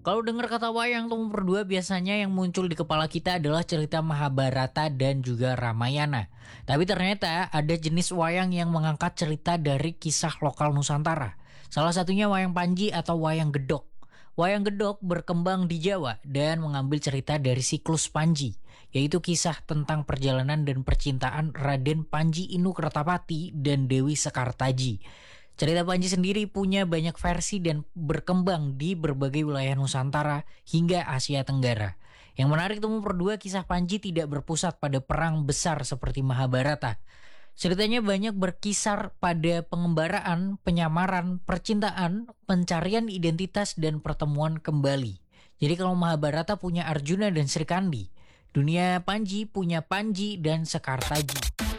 Kalau dengar kata wayang Tumor Berdua biasanya yang muncul di kepala kita adalah cerita Mahabharata dan juga Ramayana. Tapi ternyata ada jenis wayang yang mengangkat cerita dari kisah lokal Nusantara. Salah satunya wayang Panji atau wayang Gedok. Wayang Gedok berkembang di Jawa dan mengambil cerita dari siklus Panji, yaitu kisah tentang perjalanan dan percintaan Raden Panji Inu Kertapati dan Dewi Sekartaji. Cerita Panji sendiri punya banyak versi dan berkembang di berbagai wilayah Nusantara hingga Asia Tenggara. Yang menarik Tumor Berdua, kisah Panji tidak berpusat pada perang besar seperti Mahabharata. Ceritanya banyak berkisar pada pengembaraan, penyamaran, percintaan, pencarian identitas, dan pertemuan kembali. Jadi kalau Mahabharata punya Arjuna dan Sri Kandi, dunia Panji punya Panji dan Sekartaji.